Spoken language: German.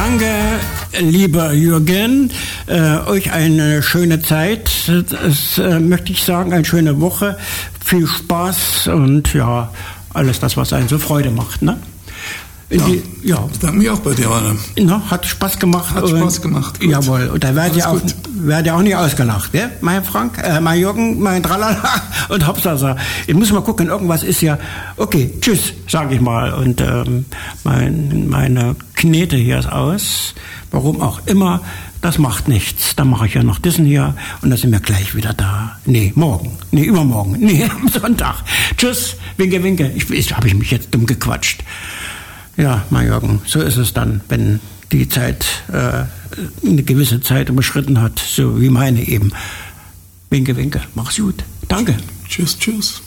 Danke, lieber Jürgen. Euch eine schöne Zeit. Möchte ich sagen, eine schöne Woche. Viel Spaß und ja, alles das, was einen so Freude macht. Ne? Ja, ich danke mich auch bei dir, Arne. Na, hat Spaß gemacht. Hat Spaß gemacht. Gut. Jawohl. Und da werdet ihr auch nicht ausgelacht, gell? Mein Frank, mein Jürgen, mein Tralala und Hopsasa. Ich muss mal gucken, irgendwas ist ja... Okay, tschüss, sage ich mal. Und meine Knete hier ist aus. Warum auch immer, das macht nichts. Dann mache ich ja noch diesen hier und dann sind wir gleich wieder da. Nee, morgen. Nee, übermorgen. Nee, am Sonntag. Tschüss, winke, winke. Habe ich mich jetzt dumm gequatscht. Ja, mein Jürgen, so ist es dann, wenn die Zeit eine gewisse Zeit überschritten hat, so wie meine eben. Winke, winke, mach's gut. Danke. Tschüss, tschüss.